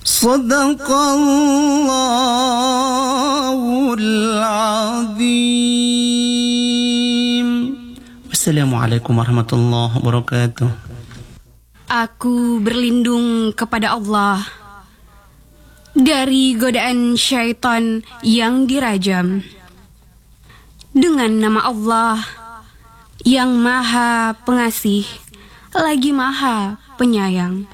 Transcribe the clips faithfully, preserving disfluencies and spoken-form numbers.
Sadaqallahul azim. Wassalamualaikum warahmatullahi wabarakatuh. Aku berlindung kepada Allah dari godaan syaitan yang dirajam. Dengan nama Allah yang Maha Pengasih lagi Maha Penyayang.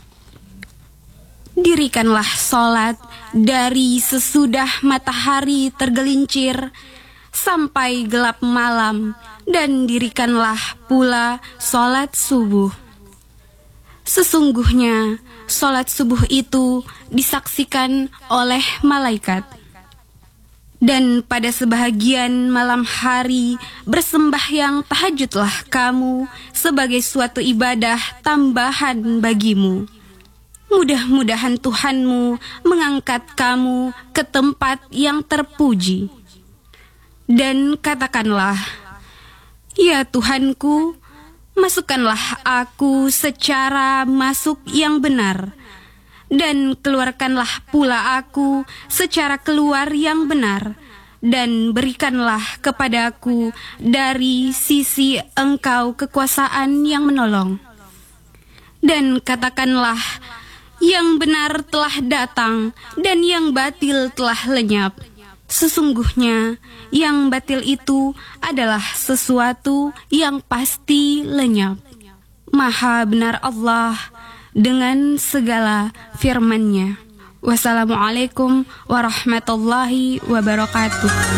Dirikanlah sholat dari sesudah matahari tergelincir sampai gelap malam, dan dirikanlah pula sholat subuh. Sesungguhnya sholat subuh itu disaksikan oleh malaikat. Dan pada sebahagian malam hari bersembahyang tahajudlah kamu sebagai suatu ibadah tambahan bagimu. Mudah-mudahan Tuhanmu mengangkat kamu ke tempat yang terpuji. Dan katakanlah, ya Tuhanku, masukkanlah aku secara masuk yang benar, dan keluarkanlah pula aku secara keluar yang benar, dan berikanlah kepadaku dari sisi Engkau kekuasaan yang menolong. Dan katakanlah, yang benar telah datang dan yang batil telah lenyap. Sesungguhnya yang batil itu adalah sesuatu yang pasti lenyap. Maha benar Allah dengan segala firman-Nya. Wassalamualaikum warahmatullahi wabarakatuh.